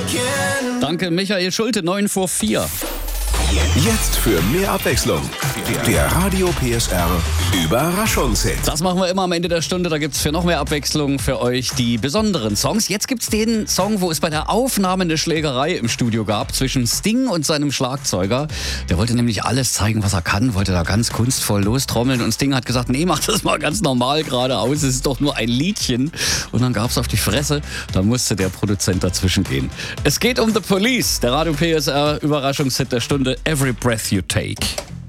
Danke, Michael Schulte, 9 vor 4. Jetzt für mehr Abwechslung. Der Radio PSR Überraschungshit. Das machen wir immer am Ende der Stunde. Da gibt's für noch mehr Abwechslung für euch die besonderen Songs. Jetzt gibt's den Song, wo es bei der Aufnahme eine Schlägerei im Studio gab zwischen Sting und seinem Schlagzeuger. Der wollte nämlich alles zeigen, was er kann, wollte da ganz kunstvoll lostrommeln. Und Sting hat gesagt, nee, mach das mal ganz normal geradeaus. Es ist doch nur ein Liedchen. Und dann gab's auf die Fresse. Da musste der Produzent dazwischen gehen. Es geht um The Police, der Radio PSR Überraschungshit der Stunde, Every Breath You Take.